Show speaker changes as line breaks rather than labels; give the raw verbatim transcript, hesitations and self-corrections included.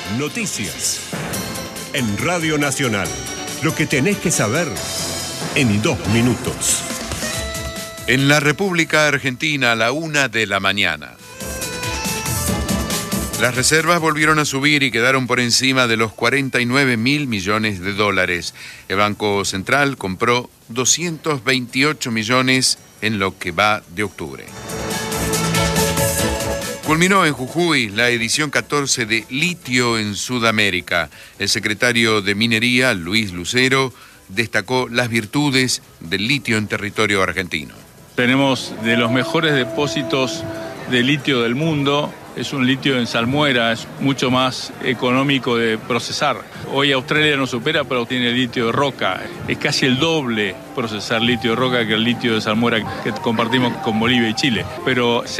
Noticias. En Radio Nacional. Lo que tenés que saber en dos minutos.
En la República Argentina, a la una de la mañana. Las reservas volvieron a subir y quedaron por encima de los cuarenta y nueve mil millones de dólares. El Banco Central compró doscientos veintiocho millones en lo que va de octubre. Culminó en Jujuy la edición catorce de Litio en Sudamérica. El secretario de Minería, Luis Lucero, destacó las virtudes del litio en territorio argentino.
Tenemos de los mejores depósitos de litio del mundo. Es un litio en salmuera, es mucho más económico de procesar. Hoy Australia nos supera, pero tiene litio de roca. Es casi el doble procesar litio de roca que el litio de salmuera que compartimos con Bolivia y Chile. Pero